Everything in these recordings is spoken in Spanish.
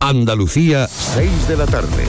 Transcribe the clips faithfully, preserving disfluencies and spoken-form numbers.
Andalucía, seis de la tarde.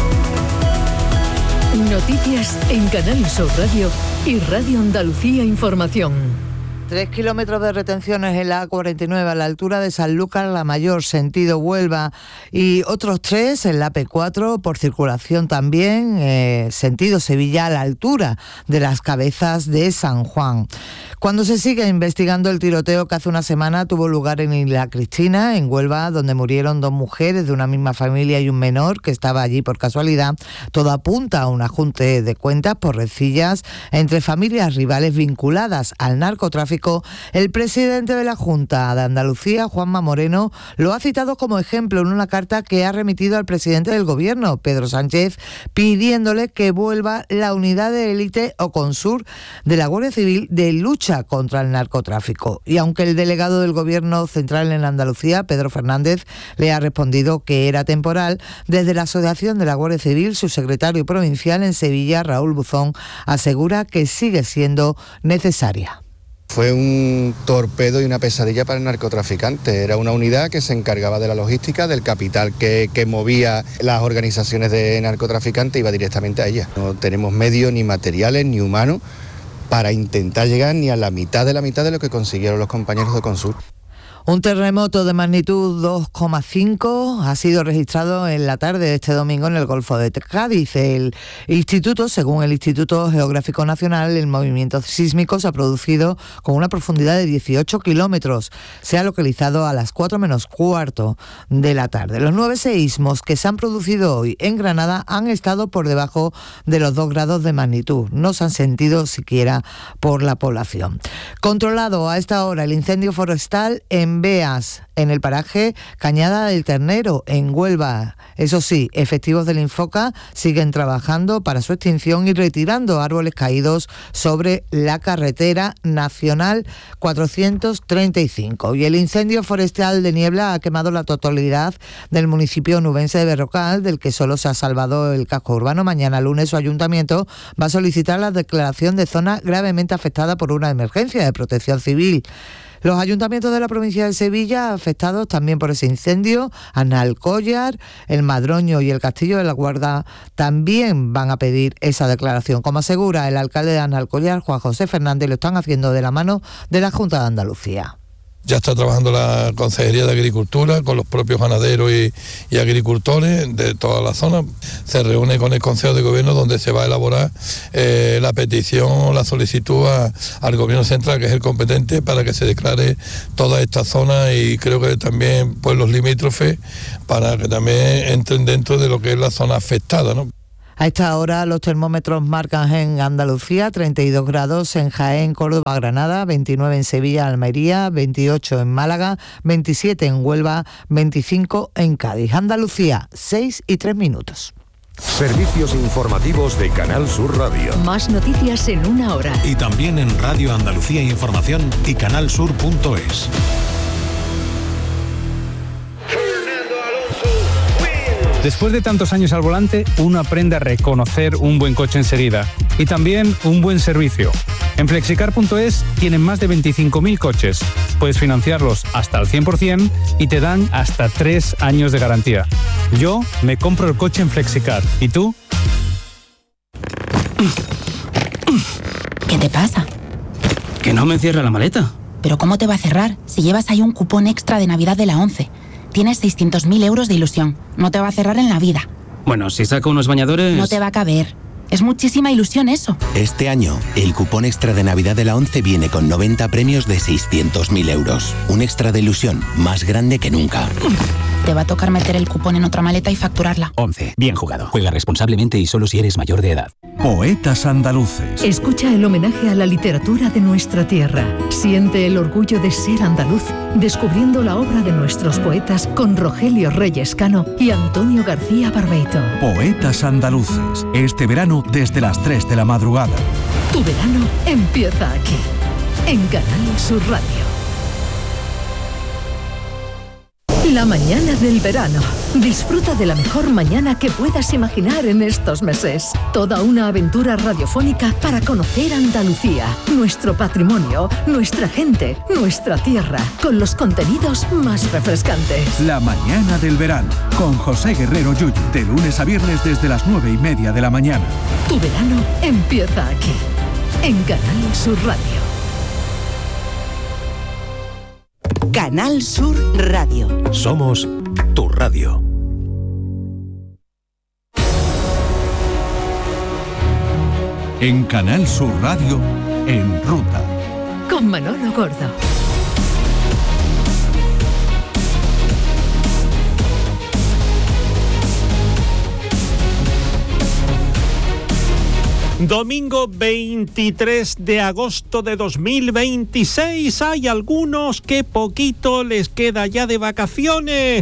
Noticias en Canal Sur Radio y Radio Andalucía Información. Tres kilómetros de retenciones en la A cuarenta y nueve a la altura de Sanlúcar la Mayor, sentido Huelva, y otros tres en la A P cuatro por circulación también, eh, sentido Sevilla, a la altura de las Cabezas de San Juan. Cuando se sigue investigando el tiroteo que hace una semana tuvo lugar en Isla Cristina, en Huelva, donde murieron dos mujeres de una misma familia y un menor que estaba allí por casualidad, todo apunta a un ajunte de cuentas por rencillas entre familias rivales vinculadas al narcotráfico. El presidente de la Junta de Andalucía, Juanma Moreno, lo ha citado como ejemplo en una carta que ha remitido al presidente del Gobierno, Pedro Sánchez, pidiéndole que vuelva la unidad de élite o Consur de la Guardia Civil de lucha contra el narcotráfico. Y aunque el delegado del Gobierno central en Andalucía, Pedro Fernández, le ha respondido que era temporal, desde la Asociación de la Guardia Civil, su secretario provincial en Sevilla, Raúl Buzón, asegura que sigue siendo necesaria. Fue un torpedo y una pesadilla para el narcotraficante. Era una unidad que se encargaba de la logística, del capital que, que movía las organizaciones de narcotraficantes, iba directamente a ella. No tenemos medios ni materiales ni humanos para intentar llegar ni a la mitad de la mitad de lo que consiguieron los compañeros de Consur. Un terremoto de magnitud dos coma cinco ha sido registrado en la tarde de este domingo en el Golfo de Cádiz. El instituto, según el Instituto Geográfico Nacional, el movimiento sísmico se ha producido con una profundidad de dieciocho kilómetros. Se ha localizado a las cuatro menos cuarto de la tarde. Los nueve seísmos que se han producido hoy en Granada han estado por debajo de los dos grados de magnitud. No se han sentido siquiera por la población. Controlado a esta hora el incendio forestal en En Beas, en el paraje Cañada del Ternero, en Huelva. Eso sí, efectivos del Infoca siguen trabajando para su extinción y retirando árboles caídos sobre la carretera nacional cuatrocientos treinta y cinco. Y el incendio forestal de Niebla ha quemado la totalidad del municipio nubense de Berrocal, del que solo se ha salvado el casco urbano. Mañana lunes su ayuntamiento va a solicitar la declaración de zona gravemente afectada por una emergencia de protección civil. Los ayuntamientos de la provincia de Sevilla, afectados también por ese incendio, Analcollar, el Madroño y el Castillo de la Guarda, también van a pedir esa declaración. Como asegura el alcalde de Analcollar, Juan José Fernández, lo están haciendo de la mano de la Junta de Andalucía. Ya está trabajando la Consejería de Agricultura con los propios ganaderos y, y agricultores de toda la zona. Se reúne con el Consejo de Gobierno donde se va a elaborar eh, la petición o la solicitud a, al Gobierno Central, que es el competente, para que se declare toda esta zona y creo que también pueblos limítrofes para que también entren dentro de lo que es la zona afectada, ¿no? A esta hora los termómetros marcan en Andalucía treinta y dos grados, en Jaén, Córdoba, Granada, veintinueve en Sevilla, Almería, veintiocho en Málaga, veintisiete en Huelva, veinticinco en Cádiz. Andalucía, seis y tres minutos. Servicios informativos de Canal Sur Radio. Más noticias en una hora. Y también en Radio Andalucía Información y canalsur punto es. Después de tantos años al volante, uno aprende a reconocer un buen coche enseguida y también un buen servicio. En flexicar punto es tienen más de veinticinco mil coches. Puedes financiarlos hasta el cien por ciento y te dan hasta tres años de garantía. Yo me compro el coche en Flexicar. ¿Y tú? ¿Qué te pasa? Que no me cierra la maleta. ¿Pero cómo te va a cerrar si llevas ahí un cupón extra de Navidad de la ONCE? Tienes seiscientos mil euros de ilusión. No te va a cerrar en la vida. Bueno, si saco unos bañadores... No te va a caber. Es muchísima ilusión eso. Este año, el cupón extra de Navidad de la ONCE viene con noventa premios de seiscientos mil euros. Un extra de ilusión más grande que nunca. Te va a tocar meter el cupón en otra maleta y facturarla. ONCE. Bien jugado. Juega responsablemente y solo si eres mayor de edad. Poetas andaluces. Escucha el homenaje a la literatura de nuestra tierra. Siente el orgullo de ser andaluz, descubriendo la obra de nuestros poetas con Rogelio Reyes Cano y Antonio García Barbeito. Poetas andaluces. Este verano desde las tres de la madrugada. Tu verano empieza aquí, en Canal Sur Radio. La mañana del verano. Disfruta de la mejor mañana que puedas imaginar en estos meses. Toda una aventura radiofónica para conocer Andalucía, nuestro patrimonio, nuestra gente, nuestra tierra, con los contenidos más refrescantes. La mañana del verano, con José Guerrero Yuyu, de lunes a viernes desde las nueve y media de la mañana. Tu verano empieza aquí, en Canal Sur Radio. Canal Sur Radio. Somos tu radio. En Canal Sur Radio, En Ruta. Con Manolo Gordo. Domingo veintitrés de agosto de dos mil veintiséis. Hay algunos que poquito les queda ya de vacaciones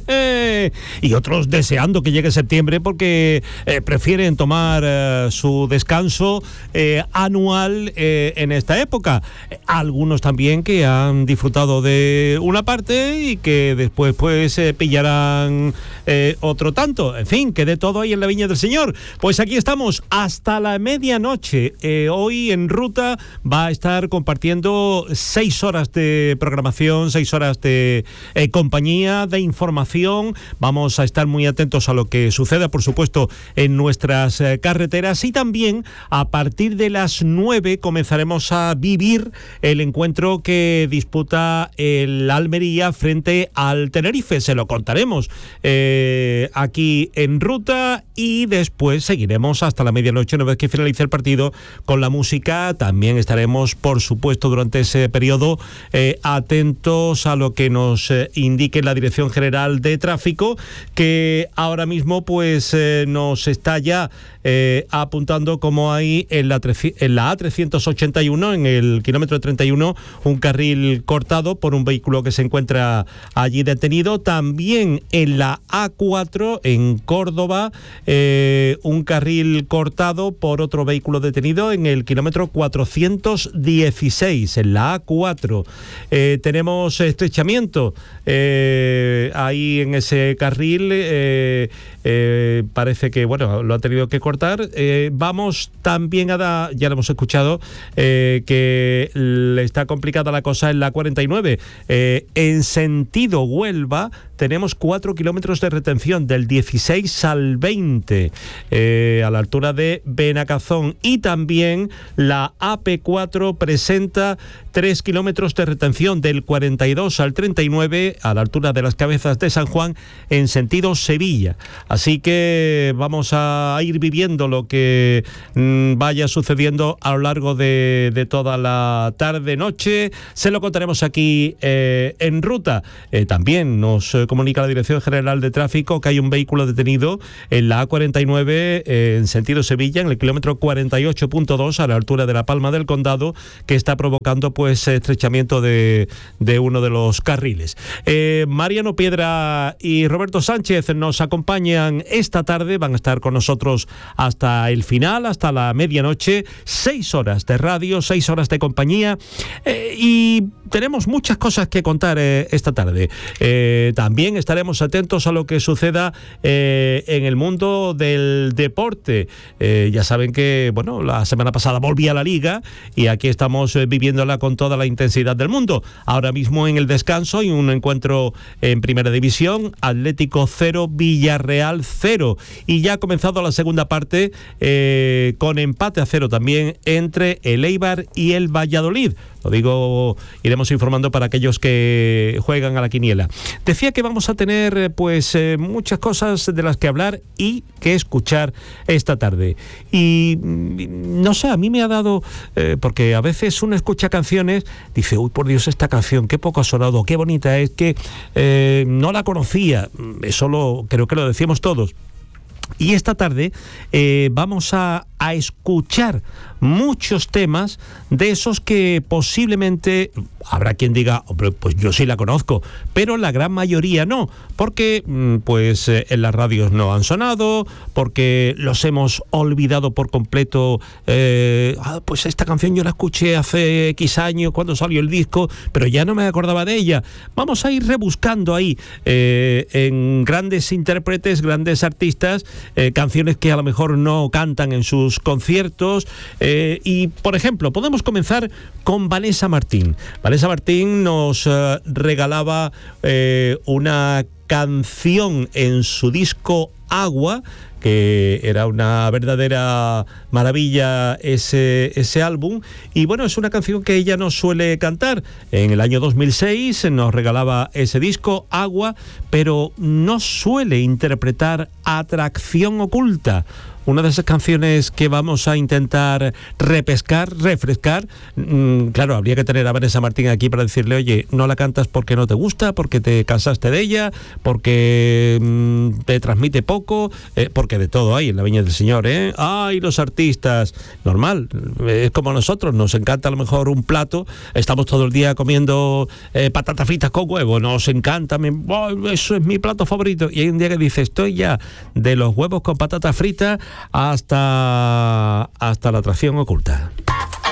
y otros deseando que llegue septiembre porque eh, prefieren tomar eh, su descanso eh, anual eh, en esta época. Algunos también que han disfrutado de una parte y que después pues eh, pillarán eh, otro tanto. En fin, que de todo hay en la viña del Señor. Pues aquí estamos hasta la medianoche. Eh, hoy En Ruta va a estar compartiendo seis horas de programación, seis horas de eh, compañía, de información. Vamos a estar muy atentos a lo que suceda, por supuesto, en nuestras eh, carreteras, y también a partir de las nueve comenzaremos a vivir el encuentro que disputa el Almería frente al Tenerife. Se lo contaremos eh, aquí En Ruta y después seguiremos hasta la medianoche, una vez que finalice el partido, con la música. También estaremos, por supuesto, durante ese periodo eh, atentos a lo que nos eh, indique la Dirección General de Tráfico, que ahora mismo pues eh, nos está ya eh, apuntando como hay en la, en la A trescientos ochenta y uno, en el kilómetro treinta y uno, un carril cortado por un vehículo que se encuentra allí detenido. También en la A cuatro, en Córdoba, eh, un carril cortado por otro vehículo detenido en el kilómetro cuatrocientos dieciséis, en la A cuatro. Eh, tenemos estrechamiento eh, ahí en ese carril. Eh, eh, parece que, bueno, lo ha tenido que cortar. Eh, vamos también a dar, ya lo hemos escuchado, eh, que le está complicada la cosa en la cuarenta y nueve. Eh, en sentido Huelva tenemos cuatro kilómetros de retención del dieciséis al veinte, eh, a la altura de Benacazón, y también la A P cuatro presenta tres kilómetros de retención del cuarenta y dos al treinta y nueve, a la altura de las Cabezas de San Juan, en sentido Sevilla. Así que vamos a ir viviendo lo que mmm, vaya sucediendo a lo largo de, de toda la tarde-noche. Se lo contaremos aquí eh, En Ruta. Eh, también nos eh, comunica la Dirección General de Tráfico que hay un vehículo detenido en la A cuarenta y nueve eh, en sentido Sevilla, en el kilómetro cuarenta y ocho punto dos, a la altura de la Palma del Condado, que está provocando pues estrechamiento de, de uno de los carriles. Eh, Mariano Piedra y Roberto Sánchez nos acompañan esta tarde, van a estar con nosotros hasta el final, hasta la medianoche. Seis horas de radio, seis horas de compañía, eh, y tenemos muchas cosas que contar eh, esta tarde. Eh, también estaremos atentos a lo que suceda eh, en el mundo del deporte. Eh, ya saben que, bueno, la semana pasada volví a la Liga y aquí estamos eh, viviéndola con toda la intensidad del mundo. Ahora mismo en el descanso hay un encuentro en Primera División, Atlético cero, Villarreal cero, y ya ha comenzado la segunda parte eh, con empate a cero también entre el Eibar y el Valladolid. Lo digo, iremos informando para aquellos que juegan a la quiniela. Decía que vamos a tener pues eh, muchas cosas de las que hablar y que escuchar esta tarde. Y no sé, a mí me ha dado, eh, porque a veces uno escucha canciones, dice, uy, por Dios, esta canción, qué poco ha sonado, qué bonita es, que eh, no la conocía. Eso lo, creo que lo decíamos todos. Y esta tarde eh, vamos a a escuchar muchos temas de esos que posiblemente habrá quien diga, hombre, pues yo sí la conozco, pero la gran mayoría no, porque pues en las radios no han sonado, porque los hemos olvidado por completo. eh, ah, pues esta canción yo la escuché hace X años cuando salió el disco, pero ya no me acordaba de ella. Vamos a ir rebuscando ahí eh, en grandes intérpretes, grandes artistas, eh, canciones que a lo mejor no cantan en sus conciertos. Eh, y, por ejemplo, podemos comenzar con Vanessa Martín. Vanessa Martín nos eh, regalaba eh, una canción en su disco Agua, que era una verdadera maravilla ese, ese álbum. Y bueno, es una canción que ella no suele cantar. En el año dos mil seis nos regalaba ese disco, Agua, pero no suele interpretar Atracción Oculta, una de esas canciones que vamos a intentar repescar, refrescar. Mm, claro, habría que tener a Vanessa Martín aquí para decirle, oye, no la cantas porque no te gusta, porque te cansaste de ella, porque mm, te transmite poco, eh, porque de todo hay en la Viña del Señor, ¿eh? ¡Ay, los artistas! Normal, es como nosotros, nos encanta a lo mejor un plato, estamos todo el día comiendo eh, patatas fritas con huevo, nos encanta, me, oh, eso es mi plato favorito, y hay un día que dice, estoy ya de los huevos con patatas fritas hasta, hasta la Atracción Oculta.